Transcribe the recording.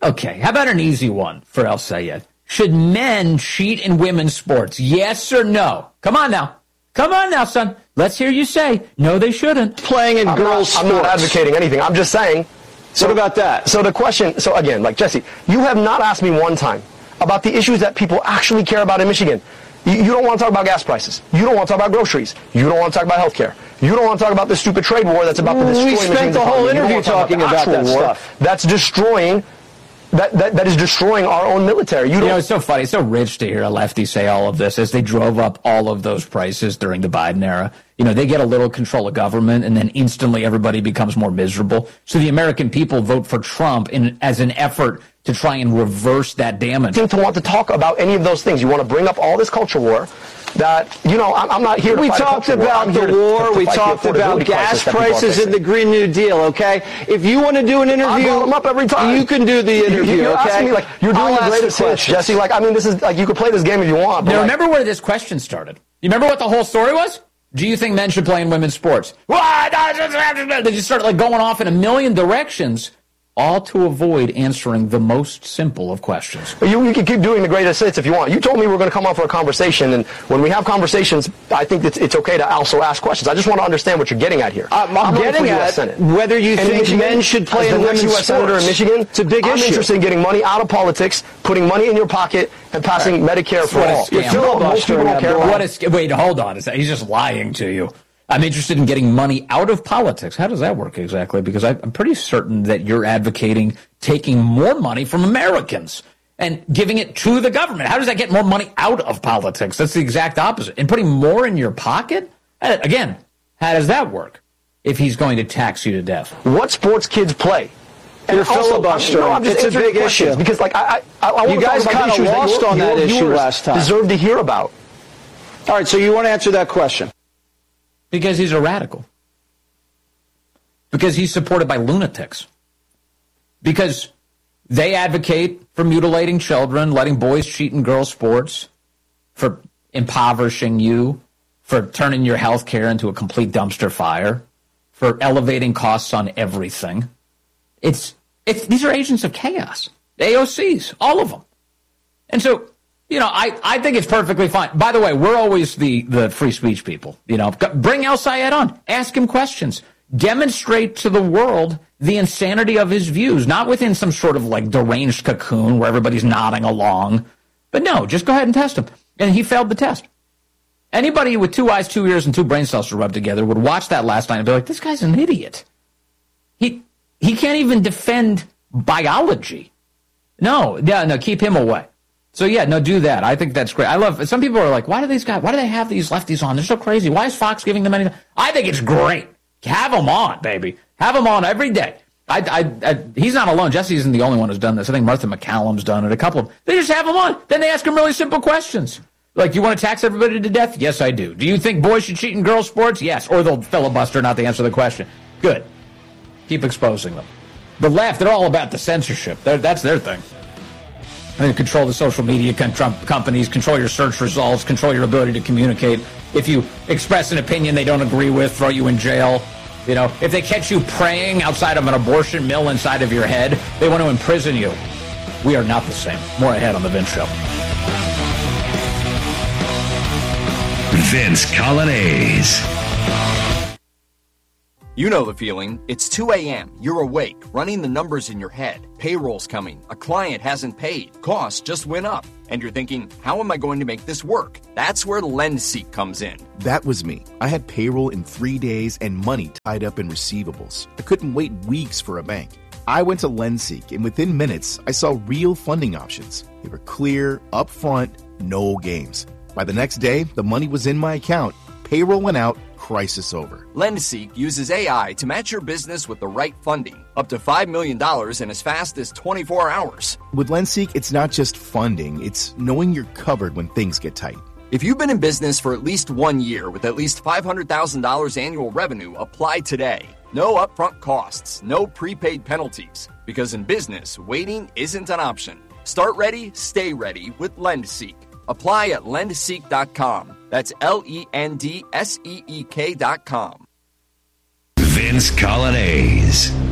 Okay, how about an easy one for El Sayed? Should men cheat in women's sports? Yes or no? Come on now, son. Let's hear you say, no, they shouldn't. Playing in girls' sports. I'm not advocating anything. I'm just saying. So what about that? So the question, again, like Jesse, you have not asked me one time about the issues that people actually care about in Michigan. You don't want to talk about gas prices. You don't want to talk about groceries. You don't want to talk about health care. You don't want to talk about the stupid trade war that's about to destroy Michigan's economy. We spent the whole interview talking about that stuff. That's destroying that is destroying our own military. It's so funny. It's so rich to hear a lefty say all of this as they drove up all of those prices during the Biden era. They get a little control of government, and then instantly everybody becomes more miserable. So the American people vote for Trump as an effort to try and reverse that damage. To want to talk about any of those things. You want to bring up all this culture war that, I'm not here to We fight talked a about the war. We talked about gas prices and the Green New Deal, okay? If you want to do an interview, I brought them up every time. You can do the interview, you're okay? Asking me, you're doing the greatest hits, Jesse. This is, you could play this game if you want. Now, remember where this question started? You remember what the whole story was? Do you think men should play in women's sports? They just start going off in a million directions, all to avoid answering the most simple of questions. You can keep doing the greatest hits if you want. You told me we're going to come on for a conversation, and when we have conversations, I think it's okay to also ask questions. I just want to understand what you're getting at here. I'm getting at whether you think men should play in women's sports. Senator in Michigan, it's a big issue. I'm interested in getting money out of politics, putting money in your pocket, and passing Medicare for all. Most people don't care about. Wait, hold on. He's just lying to you. I'm interested in getting money out of politics. How does that work exactly? Because I'm pretty certain that you're advocating taking more money from Americans and giving it to the government. How does that get more money out of politics? That's the exact opposite. And putting more in your pocket? Again, how does that work if he's going to tax you to death? What sports kids play? And you're filibustering. It's a big issue. Because, I you guys kind of lost on that issue last time. Deserve to hear about. All right, so you want to answer that question? Because he's a radical. Because he's supported by lunatics. Because they advocate for mutilating children, letting boys cheat in girls' sports, for impoverishing you, for turning your health care into a complete dumpster fire, for elevating costs on everything. These are agents of chaos. AOCs, all of them. And so, I think it's perfectly fine. By the way, we're always the free speech people. Bring El Sayed on. Ask him questions. Demonstrate to the world the insanity of his views, not within some sort of deranged cocoon where everybody's nodding along. But no, just go ahead and test him. And he failed the test. Anybody with 2 eyes, 2 ears, and 2 brain cells to rub together would watch that last night and be like, this guy's an idiot. He can't even defend biology. No, keep him away. So, do that. I think that's great. I love, some people are like, why do they have these lefties on? They're so crazy. Why is Fox giving them anything? I think it's great. Have them on, baby. Have them on every day. He's not alone. Jesse isn't the only one who's done this. I think Martha McCallum's done it. A couple of them. They just have them on. Then they ask them really simple questions. You want to tax everybody to death? Yes, I do. Do you think boys should cheat in girls' sports? Yes. Or they'll filibuster not to answer the question. Good. Keep exposing them. The left, they're all about the censorship. That's their thing. They control the social media companies, control your search results, control your ability to communicate. If you express an opinion they don't agree with, throw you in jail. If they catch you praying outside of an abortion mill inside of your head, they want to imprison you. We are not the same. More ahead on The Vince Show. Vince Coglianese. You know the feeling. It's 2 a.m. You're awake, running the numbers in your head. Payroll's coming. A client hasn't paid. Costs just went up. And you're thinking, how am I going to make this work? That's where LendSeek comes in. That was me. I had payroll in 3 days and money tied up in receivables. I couldn't wait weeks for a bank. I went to LendSeek, and within minutes, I saw real funding options. They were clear, upfront, no games. By the next day, the money was in my account. Payroll went out. Crisis over. LendSeek uses AI to match your business with the right funding, up to $5 million in as fast as 24 hours. With LendSeek, it's not just funding, it's knowing you're covered when things get tight. If you've been in business for at least 1 year with at least $500,000 annual revenue, apply today. No upfront costs, no prepaid penalties, because in business, waiting isn't an option. Start ready, stay ready with LendSeek. Apply at lendseek.com. That's LENDSEEK.com. Vince Coglianese.